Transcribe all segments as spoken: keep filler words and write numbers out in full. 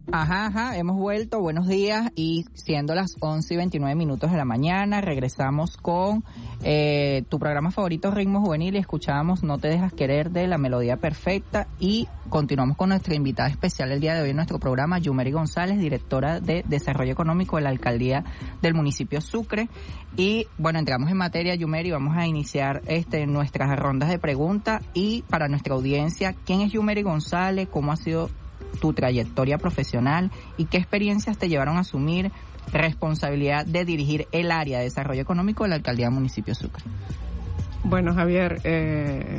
Ajá, ajá, hemos vuelto, buenos días, y siendo las once y veintinueve minutos de la mañana, regresamos con eh, tu programa favorito, Ritmo Juvenil, y escuchábamos No te dejas querer de La Melodía Perfecta, y continuamos con nuestra invitada especial el día de hoy en nuestro programa, Yumeri González, directora de Desarrollo Económico de la Alcaldía del municipio Sucre. Y bueno, entramos en materia, Yumeri, vamos a iniciar este nuestras rondas de preguntas, y para nuestra audiencia, ¿quién es Yumeri González? ¿Cómo ha sido tu trayectoria profesional y qué experiencias te llevaron a asumir responsabilidad de dirigir el área de desarrollo económico de la Alcaldía del municipio Sucre? Bueno, Javier, eh,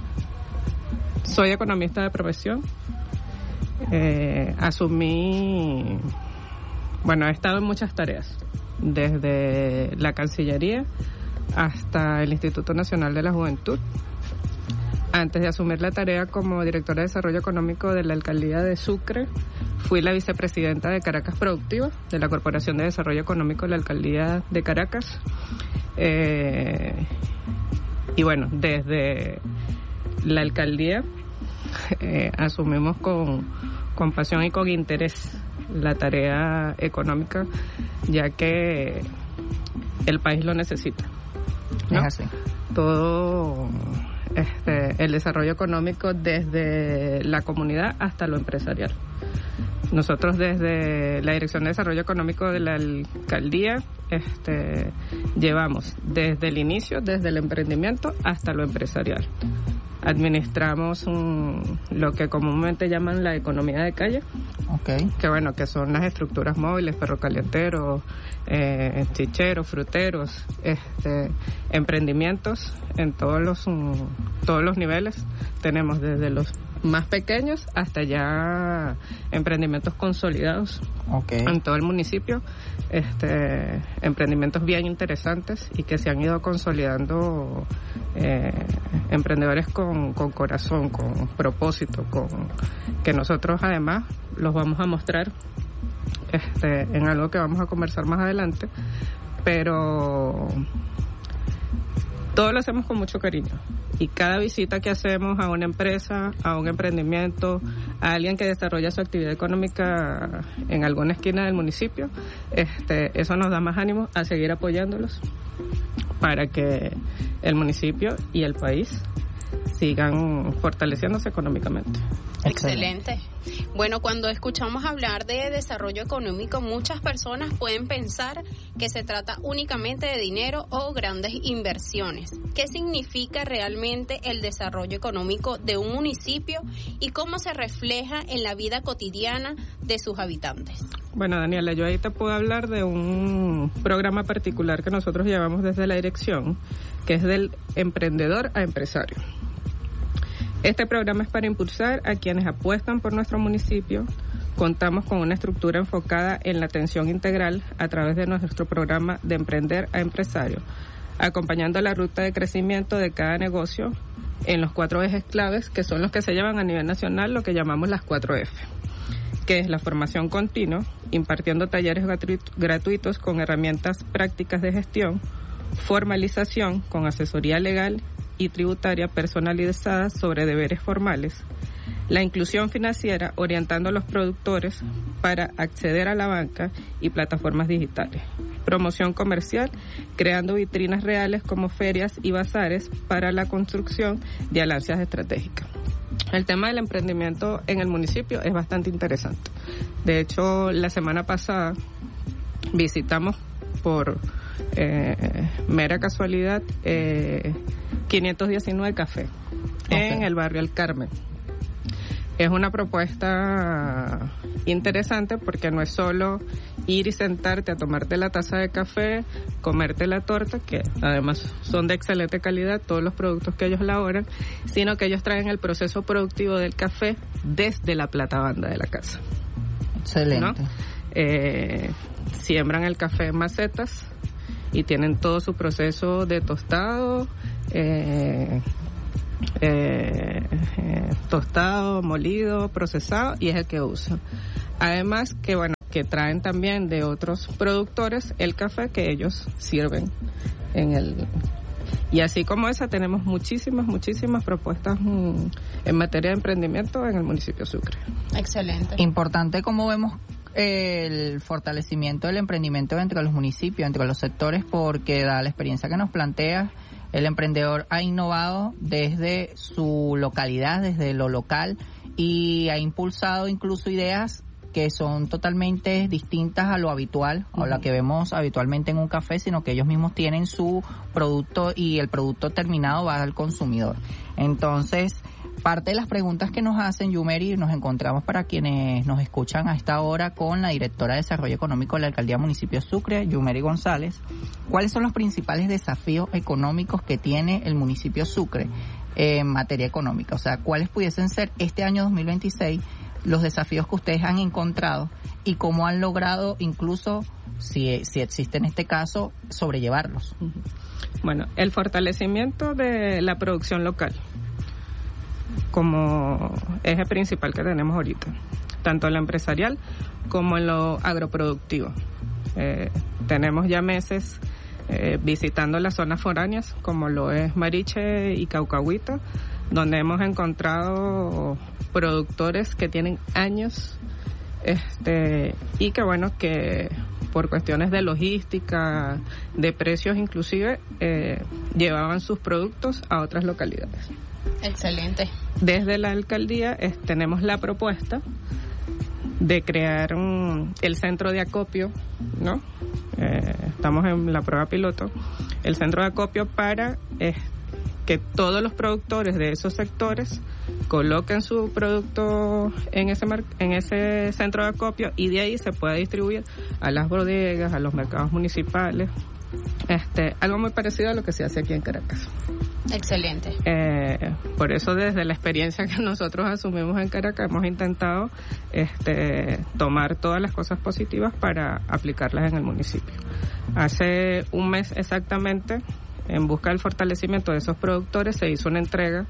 soy economista de profesión. Eh, asumí, bueno, he estado en muchas tareas, desde la Cancillería hasta el Instituto Nacional de la Juventud. Antes de asumir la tarea como directora de Desarrollo Económico de la Alcaldía de Sucre, fui la vicepresidenta de Caracas Productiva, de la Corporación de Desarrollo Económico de la Alcaldía de Caracas. Eh, y bueno, desde la alcaldía eh, asumimos con, con pasión y con interés la tarea económica, ya que el país lo necesita, ¿no? Es así. Todo... Este, el desarrollo económico desde la comunidad hasta lo empresarial. Nosotros desde la Dirección de Desarrollo Económico de la Alcaldía este, llevamos desde el inicio, desde el emprendimiento hasta lo empresarial. Administramos un, lo que comúnmente llaman la economía de calle, okay. que bueno, que son las estructuras móviles, ferrocalienteros, eh, chicheros, fruteros, este, emprendimientos en todos los um, todos los niveles. Tenemos desde los más pequeños hasta ya emprendimientos consolidados, okay, en todo el municipio, este, emprendimientos bien interesantes y que se han ido consolidando, eh, emprendedores con, con corazón, con propósito, con que nosotros además los vamos a mostrar este, en algo que vamos a conversar más adelante, pero todo lo hacemos con mucho cariño. Y cada visita que hacemos a una empresa, a un emprendimiento, a alguien que desarrolla su actividad económica en alguna esquina del municipio, este, eso nos da más ánimo a seguir apoyándolos para que el municipio y el país sigan fortaleciéndose económicamente. Excelente. Bueno, cuando escuchamos hablar de desarrollo económico, muchas personas pueden pensar que se trata únicamente de dinero o grandes inversiones. ¿Qué significa realmente el desarrollo económico de un municipio y cómo se refleja en la vida cotidiana de sus habitantes? Bueno, Daniela, yo ahí te puedo hablar de un programa particular que nosotros llevamos desde la dirección, que es del emprendedor a empresario. Este programa es para impulsar a quienes apuestan por nuestro municipio. Contamos con una estructura enfocada en la atención integral a través de nuestro programa de Emprender a Empresario, acompañando la ruta de crecimiento de cada negocio en los cuatro ejes claves, que son los que se llevan a nivel nacional, lo que llamamos las cuatro F, que es la formación continua, impartiendo talleres gratuit- gratuitos con herramientas prácticas de gestión, formalización con asesoría legal y tributaria personalizada sobre deberes formales, la inclusión financiera orientando a los productores para acceder a la banca y plataformas digitales, promoción comercial creando vitrinas reales como ferias y bazares para la construcción de alianzas estratégicas. El tema del emprendimiento en el municipio es bastante interesante. De hecho, la semana pasada visitamos por eh, mera casualidad eh, quinientos diecinueve Café, okay, en el barrio El Carmen. Es una propuesta interesante porque no es solo ir y sentarte a tomarte la taza de café, comerte la torta, que además son de excelente calidad todos los productos que ellos elaboran, sino que ellos traen el proceso productivo del café desde la platabanda de la casa. Excelente. ¿No? Eh, siembran el café en macetas y tienen todo su proceso de tostado, eh, eh, eh, tostado, molido, procesado, y es el que usan. Además que bueno, que traen también de otros productores el café que ellos sirven en el Y así como esa, tenemos muchísimas, muchísimas propuestas mm, en materia de emprendimiento en el municipio de Sucre. Excelente. Importante como vemos el fortalecimiento del emprendimiento entre los municipios, entre los sectores, porque da la experiencia que nos plantea, el emprendedor ha innovado desde su localidad, desde lo local, y ha impulsado incluso ideas que son totalmente distintas a lo habitual, uh-huh. o la que vemos habitualmente en un café, sino que ellos mismos tienen su producto y el producto terminado va al consumidor. Entonces, parte de las preguntas que nos hacen, Yumeri, nos encontramos para quienes nos escuchan a esta hora con la directora de Desarrollo Económico de la Alcaldía Municipio Sucre, Yumeri González. ¿Cuáles son los principales desafíos económicos que tiene el municipio Sucre en materia económica? O sea, ¿cuáles pudiesen ser este año dos mil veintiséis los desafíos que ustedes han encontrado y cómo han logrado, incluso si, si existe en este caso, sobrellevarlos? Bueno, el fortalecimiento de la producción local como eje principal que tenemos ahorita, tanto en lo empresarial como en lo agroproductivo. Eh, tenemos ya meses eh, visitando las zonas foráneas, como lo es Mariche y Caucahuita, donde hemos encontrado productores que tienen años este y que bueno, que por cuestiones de logística, de precios inclusive, eh, llevaban sus productos a otras localidades. Excelente. Desde la alcaldía eh, tenemos la propuesta de crear un, el centro de acopio, ¿no? Eh, estamos en la prueba piloto, el centro de acopio para eh, que todos los productores de esos sectores coloquen su producto en ese mar, en ese centro de acopio y de ahí se pueda distribuir a las bodegas, a los mercados municipales. Este, algo muy parecido a lo que se hace aquí en Caracas. Excelente. Eh, por eso desde la experiencia que nosotros asumimos en Caracas hemos intentado este, tomar todas las cosas positivas para aplicarlas en el municipio. Hace un mes exactamente, en busca del fortalecimiento de esos productores, se hizo una entrega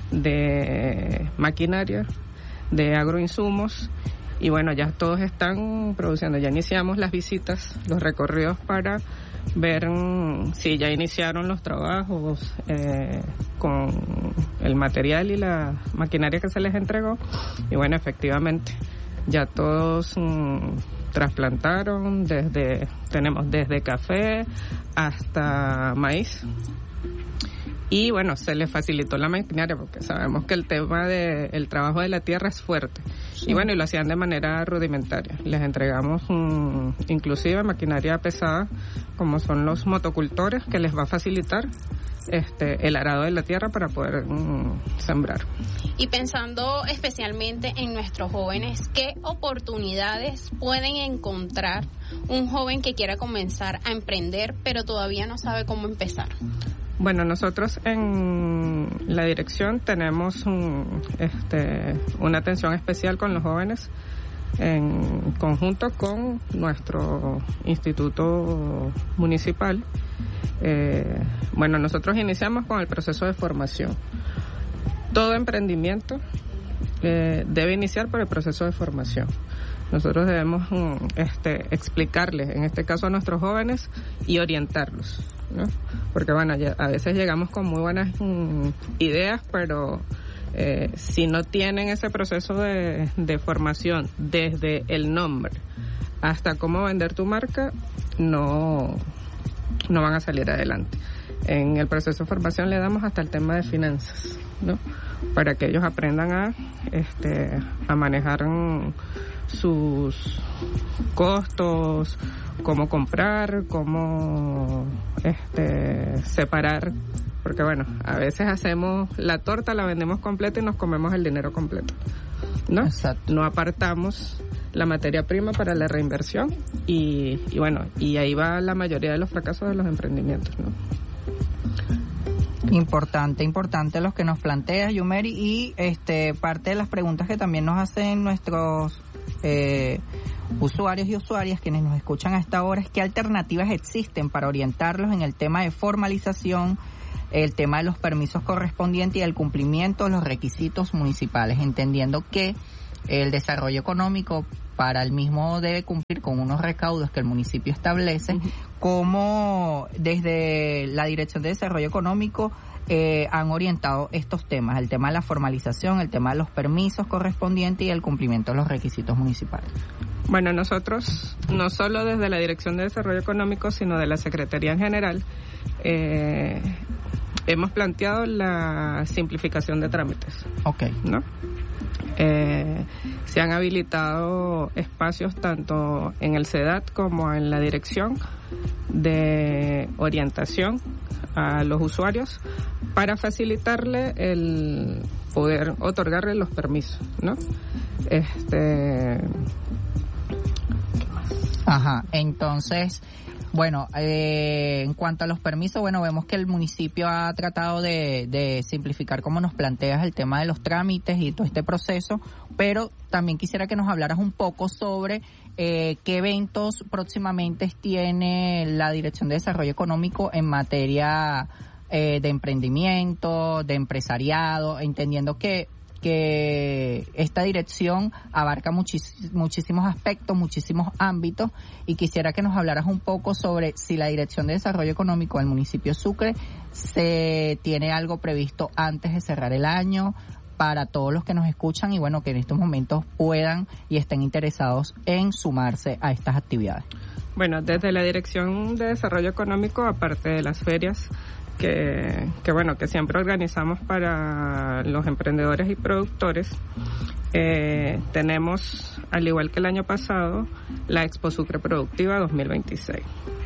de maquinaria, de agroinsumos, y bueno, ya todos están produciendo. Ya iniciamos las visitas, los recorridos para ver um, si ya iniciaron los trabajos eh, con el material y la maquinaria que se les entregó. Y bueno, efectivamente, ya todos um, trasplantaron, desde tenemos desde café hasta maíz. Y bueno, se les facilitó la maquinaria porque sabemos que el tema del trabajo de la tierra es fuerte. Sí. Y bueno, y lo hacían de manera rudimentaria. Les entregamos um, inclusive maquinaria pesada, como son los motocultores, que les va a facilitar este el arado de la tierra para poder um, sembrar. Y pensando especialmente en nuestros jóvenes, ¿qué oportunidades pueden encontrar un joven que quiera comenzar a emprender, pero todavía no sabe cómo empezar? Bueno, nosotros en la dirección tenemos un, este, una atención especial con los jóvenes en conjunto con nuestro instituto municipal. Eh, bueno, nosotros iniciamos con el proceso de formación. Todo emprendimiento eh, debe iniciar por el proceso de formación. Nosotros debemos este, explicarles, en este caso a nuestros jóvenes, y orientarlos, ¿no? Porque bueno, ya, a veces llegamos con muy buenas mm, ideas, pero eh, si no tienen ese proceso de, de formación desde el nombre hasta cómo vender tu marca, no, no van a salir adelante. En el proceso de formación le damos hasta el tema de finanzas, ¿no? Para que ellos aprendan a, este, a manejar mm, sus costos, cómo comprar, cómo este separar, porque bueno, a veces hacemos la torta, la vendemos completa y nos comemos el dinero completo, ¿no? Exacto. No apartamos la materia prima para la reinversión y, y bueno, y ahí va la mayoría de los fracasos de los emprendimientos, ¿no? Importante, importante los que nos plantea Yumeri, y este parte de las preguntas que también nos hacen nuestros eh, usuarios y usuarias quienes nos escuchan a esta hora es qué alternativas existen para orientarlos en el tema de formalización, el tema de los permisos correspondientes y el cumplimiento de los requisitos municipales, entendiendo que el desarrollo económico para el mismo debe cumplir con unos recaudos que el municipio establece, uh-huh. cómo desde la Dirección de Desarrollo Económico eh, han orientado estos temas, el tema de la formalización, el tema de los permisos correspondientes y el cumplimiento de los requisitos municipales. Bueno, nosotros, no solo desde la Dirección de Desarrollo Económico, sino de la Secretaría en general, eh, hemos planteado la simplificación de trámites. Ok. ¿No? Eh, se han habilitado espacios tanto en el SEDAT como en la dirección de orientación a los usuarios para facilitarle el poder otorgarle los permisos, ¿no? Este, ¿qué más? Ajá, entonces, bueno, eh, en cuanto a los permisos, bueno, vemos que el municipio ha tratado de, de simplificar, como nos planteas, el tema de los trámites y todo este proceso, pero también quisiera que nos hablaras un poco sobre eh, qué eventos próximamente tiene la Dirección de Desarrollo Económico en materia eh, de emprendimiento, de empresariado, entendiendo que que esta dirección abarca muchis, muchísimos aspectos, muchísimos ámbitos, y quisiera que nos hablaras un poco sobre si la Dirección de Desarrollo Económico del municipio Sucre se tiene algo previsto antes de cerrar el año para todos los que nos escuchan y bueno, que en estos momentos puedan y estén interesados en sumarse a estas actividades. Bueno, desde la Dirección de Desarrollo Económico, aparte de las ferias que, que bueno, que siempre organizamos para los emprendedores y productores, eh, tenemos, al igual que el año pasado, la Expo Sucre Productiva dos mil veintiséis.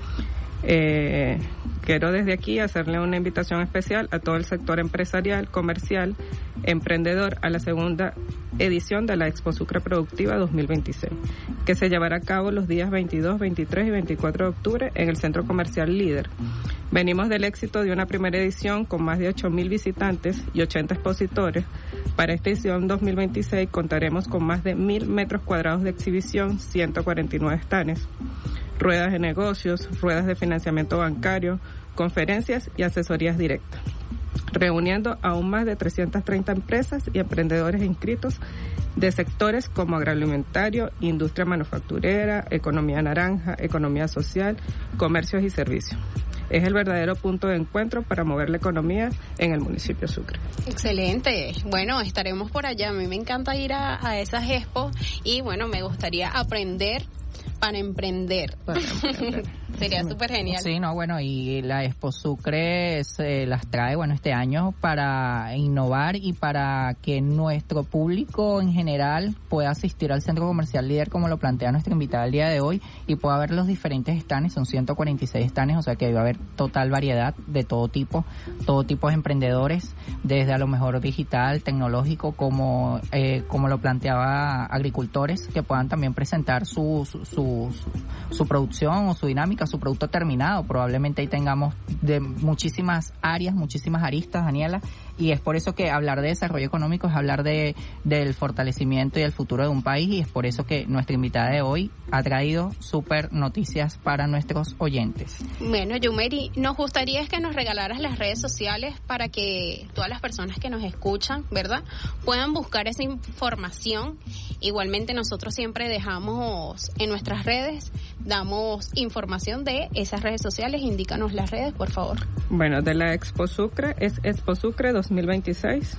Eh, quiero desde aquí hacerle una invitación especial a todo el sector empresarial, comercial, emprendedor a la segunda edición de la Expo Sucre Productiva dos mil veintiséis, que se llevará a cabo los días veintidós, veintitrés y veinticuatro de octubre en el Centro Comercial Líder. Venimos del éxito de una primera edición con más de ocho mil visitantes y ochenta expositores. Para esta edición dos mil veintiséis contaremos con más de mil metros cuadrados de exhibición, ciento cuarenta y nueve stands, ruedas de negocios, ruedas de financiamiento bancario, conferencias y asesorías directas, reuniendo aún más de trescientas treinta empresas y emprendedores inscritos de sectores como agroalimentario, industria manufacturera, economía naranja, economía social, comercios y servicios. Es el verdadero punto de encuentro para mover la economía en el municipio de Sucre. Excelente. Bueno, estaremos por allá. A mí me encanta ir a, a esas expos y bueno, me gustaría aprender para emprender. Para emprender. Sería súper genial. Sí, no, bueno, y la Expo Sucre se las trae, bueno, este año para innovar y para que nuestro público en general pueda asistir al Centro Comercial Líder, como lo plantea nuestra invitada el día de hoy, y pueda ver los diferentes stands. Son ciento cuarenta y seis stands, o sea que va a haber total variedad de todo tipo, todo tipo de emprendedores, desde a lo mejor digital, tecnológico, como eh, como lo planteaba agricultores, que puedan también presentar su su, su, su, su producción o su dinámica, su producto terminado. Probablemente ahí tengamos de muchísimas áreas, muchísimas aristas, Daniela, y es por eso que hablar de desarrollo económico es hablar de del fortalecimiento y el futuro de un país, y es por eso que nuestra invitada de hoy ha traído súper noticias para nuestros oyentes. Bueno, Yumeri, nos gustaría es que nos regalaras las redes sociales para que todas las personas que nos escuchan, ¿verdad?, puedan buscar esa información. Igualmente nosotros siempre dejamos en nuestras redes, damos información de esas redes sociales. Indícanos las redes, por favor. Bueno, de la Expo Sucre es Expo Sucre dos mil veintiséis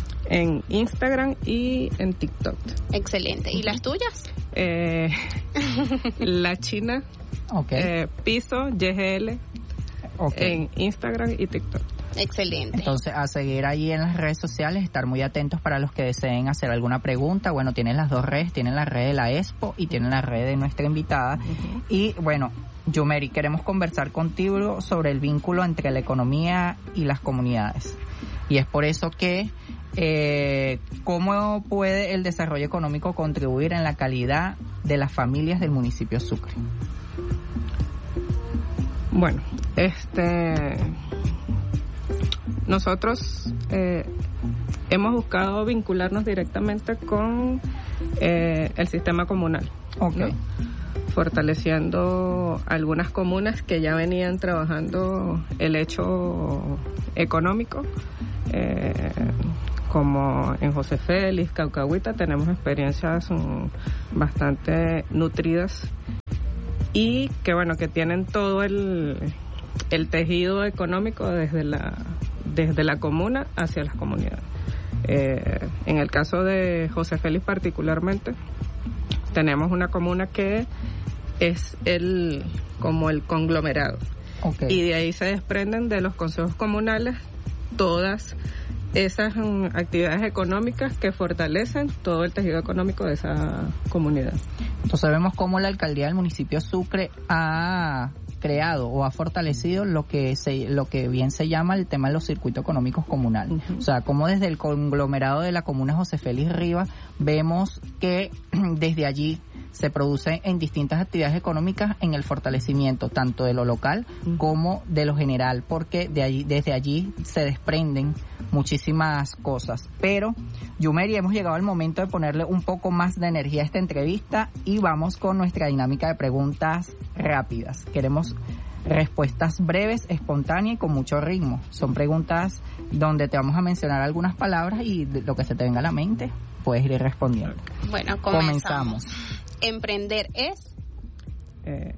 en Instagram y en TikTok. Excelente. ¿Y las tuyas? Eh, la China, okay. eh, Piso Y G L, okay, en Instagram y TikTok. Excelente. Entonces, a seguir ahí en las redes sociales, estar muy atentos para los que deseen hacer alguna pregunta. Bueno, tienen las dos redes, tienen la red de la Expo y tienen la red de nuestra invitada. Uh-huh. Y bueno, Yumeri, queremos conversar contigo sobre el vínculo entre la economía y las comunidades. Y es por eso que, eh, ¿cómo puede el desarrollo económico contribuir en la calidad de las familias del municipio Sucre? Bueno, este... nosotros eh, hemos buscado vincularnos directamente con eh, el sistema comunal, okay, ¿no?, fortaleciendo algunas comunas que ya venían trabajando el hecho económico, eh, como en José Félix, Caucahuita. Tenemos experiencias um, bastante nutridas y que bueno, que tienen todo el, el tejido económico desde la, desde la comuna hacia las comunidades. Eh, en el caso de José Félix particularmente, tenemos una comuna que es el como el conglomerado. Okay. Y de ahí se desprenden de los consejos comunales todas esas um, actividades económicas que fortalecen todo el tejido económico de esa comunidad. Entonces vemos cómo la alcaldía del municipio Sucre ha creado o ha fortalecido lo que se, lo que bien se llama el tema de los circuitos económicos comunales. Uh-huh. O sea, como desde el conglomerado de la comuna José Félix Rivas vemos que desde allí se produce en distintas actividades económicas en el fortalecimiento tanto de lo local uh-huh. como de lo general, porque de allí, desde allí se desprenden muchísimas cosas. Pero, Yumeri, hemos llegado al momento de ponerle un poco más de energía a esta entrevista y vamos con nuestra dinámica de preguntas rápidas. Queremos respuestas breves, espontáneas y con mucho ritmo. Son preguntas donde te vamos a mencionar algunas palabras y lo que se te venga a la mente puedes ir respondiendo. Bueno, comenzamos. comenzamos. Emprender es eh,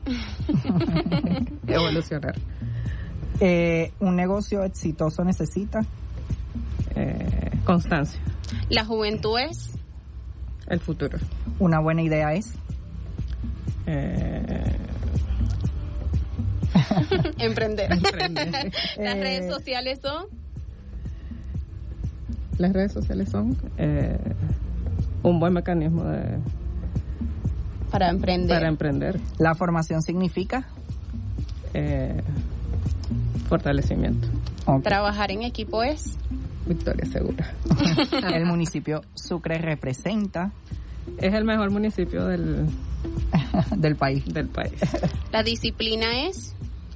evolucionar. Eh, un negocio exitoso necesita eh, constancia. La juventud es el futuro. Una buena idea es eh, emprender. emprender. Las eh, redes sociales son las redes sociales son eh, un buen mecanismo de para emprender. Para emprender. La formación significa eh, fortalecimiento. Okay. Trabajar en equipo es victoria segura. El municipio Sucre representa es el mejor municipio del del país. Del país. La disciplina es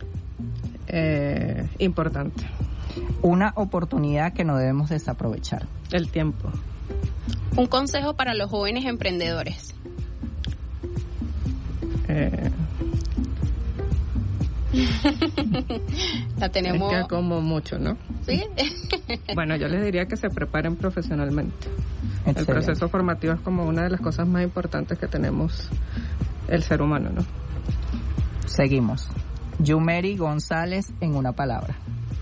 eh, importante. Una oportunidad que no debemos desaprovechar. El tiempo. Un consejo para los jóvenes emprendedores. Eh, La tenemos. Es que como mucho, ¿no? Sí. Bueno, yo les diría que se preparen profesionalmente. Excelente. El proceso formativo es como una de las cosas más importantes que tenemos el ser humano, ¿no? Seguimos. Yumeri González en una palabra.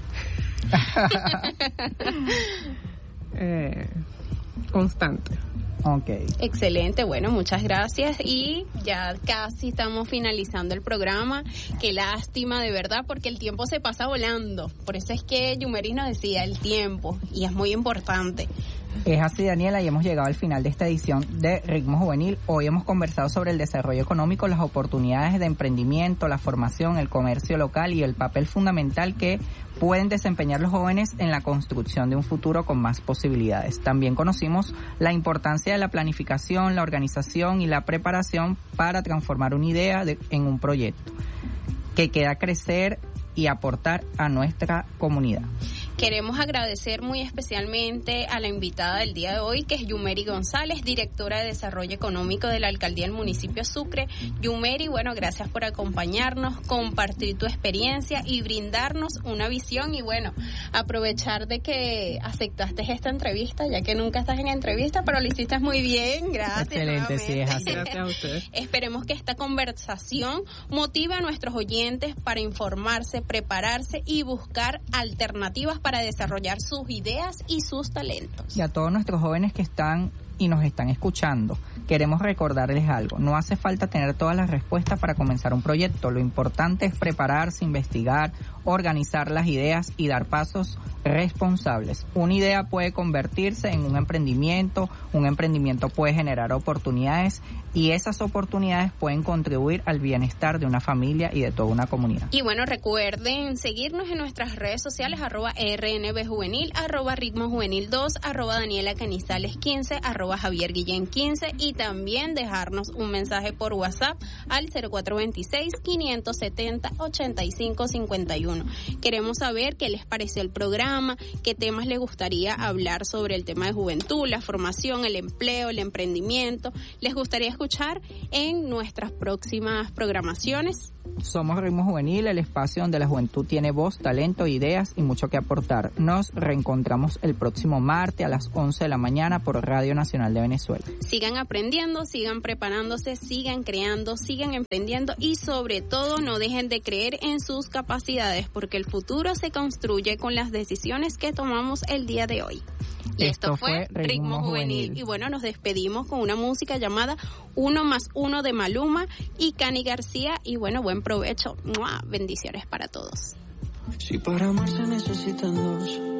eh, constante. Okay. Excelente, bueno, muchas gracias y ya casi estamos finalizando el programa. Qué lástima, de verdad, porque el tiempo se pasa volando. Por eso es que Yumeri nos decía el tiempo y es muy importante. Es así, Daniela, y hemos llegado al final de esta edición de Ritmo Juvenil. Hoy hemos conversado sobre el desarrollo económico, las oportunidades de emprendimiento, la formación, el comercio local y el papel fundamental que pueden desempeñar los jóvenes en la construcción de un futuro con más posibilidades. También conocimos la importancia de la planificación, la organización y la preparación para transformar una idea de, en un proyecto que queda crecer y aportar a nuestra comunidad. Queremos agradecer muy especialmente a la invitada del día de hoy, que es Yumeri González, directora de Desarrollo Económico de la Alcaldía del Municipio Sucre. Yumeri, bueno, gracias por acompañarnos, compartir tu experiencia y brindarnos una visión y, bueno, aprovechar de que aceptaste esta entrevista, ya que nunca estás en entrevista, pero lo hiciste muy bien. Gracias. Excelente, sí, es así. Gracias a ustedes. Esperemos que esta conversación motive a nuestros oyentes para informarse, prepararse y buscar alternativas para desarrollar sus ideas y sus talentos. Y a todos nuestros jóvenes que están y nos están escuchando, queremos recordarles algo. No hace falta tener todas las respuestas para comenzar un proyecto. Lo importante es prepararse, investigar, organizar las ideas y dar pasos responsables. Una idea puede convertirse en un emprendimiento, un emprendimiento puede generar oportunidades y esas oportunidades pueden contribuir al bienestar de una familia y de toda una comunidad. Y bueno, recuerden seguirnos en nuestras redes sociales, arroba R N B Juvenil, arroba Ritmo Juvenil dos, arroba Daniela Canizales quince, arroba Javier Guillén quince y también dejarnos un mensaje por WhatsApp al cero cuatro dos seis, cinco siete cero, ocho cinco cinco uno. Queremos saber qué les pareció el programa, qué temas les gustaría hablar sobre el tema de juventud, la formación, el empleo, el emprendimiento. ¿Les gustaría escuchar en nuestras próximas programaciones? Somos Ritmo Juvenil, el espacio donde la juventud tiene voz, talento, ideas y mucho que aportar. Nos reencontramos el próximo martes a las once de la mañana por Radio Nacional. Nacional de Venezuela. Sigan aprendiendo, sigan preparándose, sigan creando, sigan emprendiendo y sobre todo no dejen de creer en sus capacidades porque el futuro se construye con las decisiones que tomamos el día de hoy. Y esto, esto fue Ritmo, Ritmo Juvenil. Juvenil. Y bueno, nos despedimos con una música llamada Uno más Uno de Maluma y Cani García. Y bueno, buen provecho. ¡Mua! Bendiciones para todos. Si para amar se necesitan dos,